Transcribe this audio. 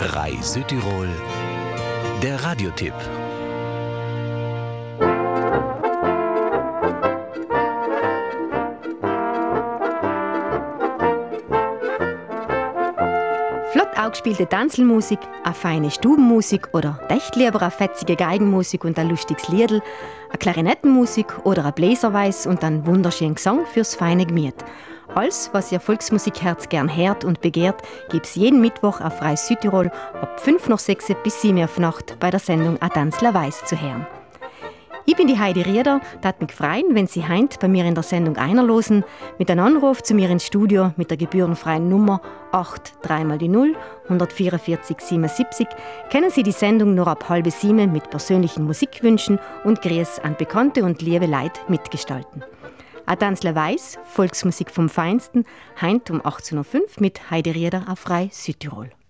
Rai Südtirol, der Radiotipp. Flott angespielte Tanzelmusik, eine feine Stubenmusik oder echt lieber eine fetzige Geigenmusik und ein lustiges Liedl, eine Klarinettenmusik oder ein Bläserweis und einen wunderschönen Gesang fürs feine Gemüt. Alles, was Ihr Volksmusikherz gern hört und begehrt, gibt's jeden Mittwoch auf Rai Südtirol ab 5:06 bis 7 auf Nacht bei der Sendung A Tanzler Weiss zu hören. Ich bin die Heidi Rieder, tat mich freuen, wenn Sie heint bei mir in der Sendung einerlosen, mit einem Anruf zu mir ins Studio mit der gebührenfreien Nummer 83x0 144 77 können Sie die Sendung nur ab 6:30 mit persönlichen Musikwünschen und Grüß an bekannte und liebe Leute mitgestalten. A Tanzler Weiss, Volksmusik vom Feinsten, heint um 18:05 Uhr mit Heidi Rieder auf Rai Südtirol.